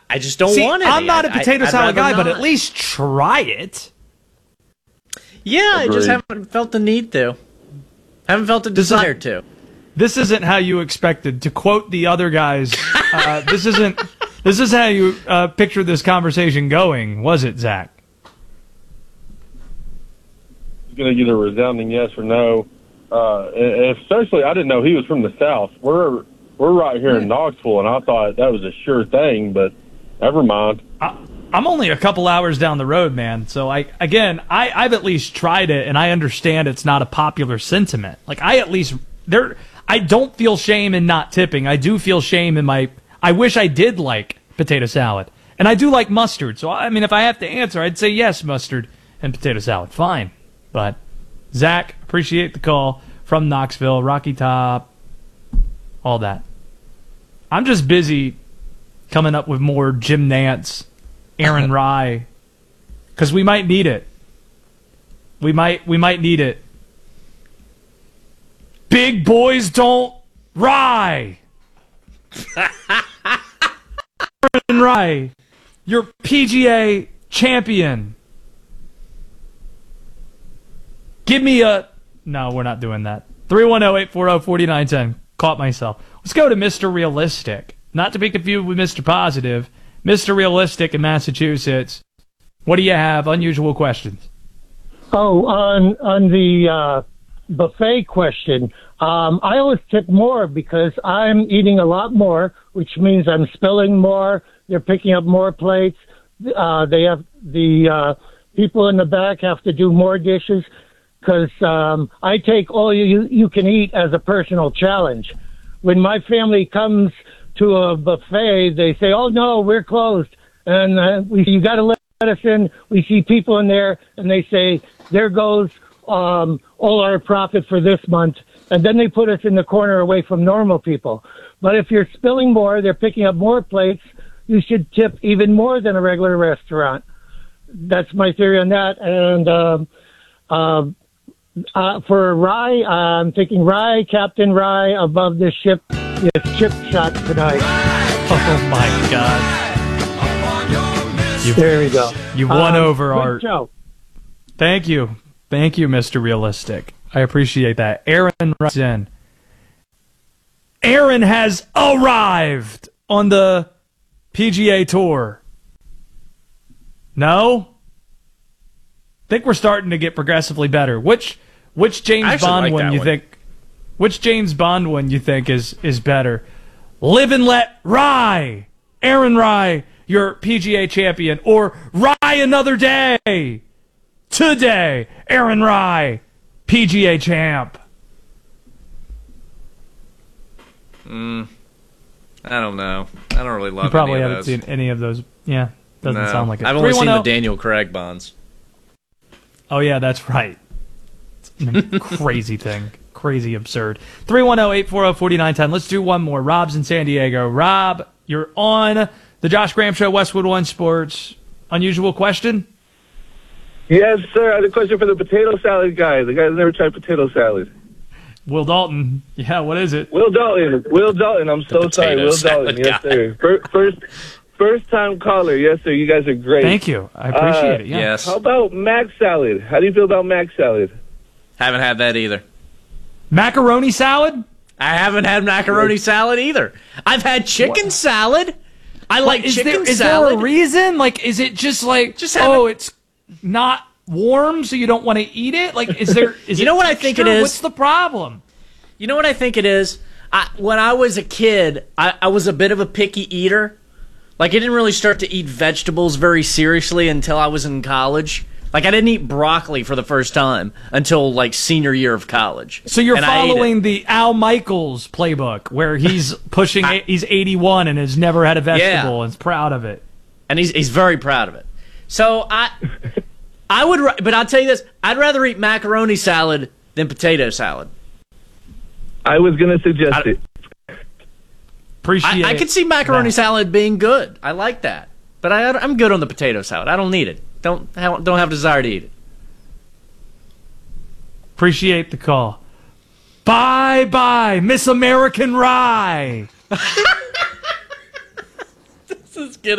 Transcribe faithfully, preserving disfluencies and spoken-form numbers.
I just don't See, want any. I'm not a potato I, salad guy, not. but at least try it. Yeah, Agreed. I just haven't felt the need to. Haven't felt the desire This to. This isn't how you expected. To quote the other guys, uh, this isn't. This is how you uh, pictured this conversation going, was it, Zach? He's going to get a resounding yes or no. Uh, and especially, I didn't know he was from the South. We're we're right here in Knoxville, and I thought that was a sure thing, but never mind. I, I'm only a couple hours down the road, man. So I again, I, I've at least tried it, and I understand it's not a popular sentiment. Like I at least there, I don't feel shame in not tipping. I do feel shame in my. I wish I did like potato salad, and I do like mustard. So I mean, if I have to answer, I'd say yes, mustard and potato salad, fine. But Zach, appreciate the call from Knoxville, Rocky Top, all that. I'm just busy coming up with more Jim Nance, Aaron Rye, because we might need it. We might we might need it. Big boys don't rye. Aaron Rye, your P G A champion. Give me a... No, we're not doing that. three one zero, eight four zero, four nine one zero. Caught myself. Let's go to Mister Realistic. Not to be confused with Mister Positive. Mister Realistic in Massachusetts. What do you have? Unusual questions. Oh, on on the uh, buffet question, um, I always tip more because I'm eating a lot more, which means I'm spilling more. They're picking up more plates. Uh, they have the uh, people in the back have to do more dishes because um, I take all you you can eat as a personal challenge. When my family comes to a buffet, they say, "Oh no, we're closed," and uh, we you got to let us in. We see people in there, and they say, "There goes um, all our profit for this month," and then they put us in the corner away from normal people. But if you're spilling more, they're picking up more plates. You should tip even more than a regular restaurant. That's my theory on that. And um, um, uh, for Rye, I'm thinking Rye, Captain Rye, above the ship, this chip shot tonight. Oh my God! You, there we go. You won um, over good Art. Show. Thank you, thank you, Mister Realistic. I appreciate that. Aaron writes in. Aaron has arrived on the P G A Tour. No? I think we're starting to get progressively better. Which which James Bond like one you one. think which James Bond one you think is is better? Live and Let Rye. Aaron Rye, your P G A champion, or Rye Another Day. Today, Aaron Rye, P G A champ. Mm, I don't know. I don't really love You probably any of haven't those. seen any of those. Yeah, doesn't No. sound like it. I've only seen the three one zero Daniel Craig Bonds. Oh, yeah, that's right. It's a crazy thing. Crazy absurd. three one zero, eight four zero, four nine one zero. Let's do one more. Rob's in San Diego. Rob, you're on the Josh Graham Show, Westwood One Sports. Unusual question? Yes, sir. I had a question for the potato salad guy. The guy who's never tried potato salad. Will Dalton. Yeah, what is it? Will Dalton. Will Dalton. I'm so The sorry. potato Will salad Dalton. Yes, guy. sir. Fir- First, first time caller. Yes, sir. You guys are great. Thank you. I appreciate Uh, it. Yeah. Yes. How about mac salad? How do you feel about mac salad? Haven't had that either. Macaroni salad? I haven't had macaroni salad either. I've had chicken salad. I like is chicken there, is salad. there a reason? Like, is it just like, Just oh, haven't- it's not warm, so you don't want to eat it? Like, is there? Is You it know what I think it texture? is? What's the problem? You know what I think it is? I, when I was a kid, I, I was a bit of a picky eater. Like, I didn't really start to eat vegetables very seriously until I was in college. Like, I didn't eat broccoli for the first time until, like, senior year of college. So you're And I ate it. following the Al Michaels playbook, where he's pushing, I- he's eighty-one and has never had a vegetable Yeah. and is proud of it. And he's he's very proud of it. So I I would, ra- but I'll tell you this: I'd rather eat macaroni salad than potato salad. I was going to suggest I- it. Appreciate I, I could see macaroni that. salad being good. I like that, but I, I'm good on the potato salad. I don't need it. Don't have, don't have desire to eat it. Appreciate the call. Bye bye, Miss American Rye. This is getting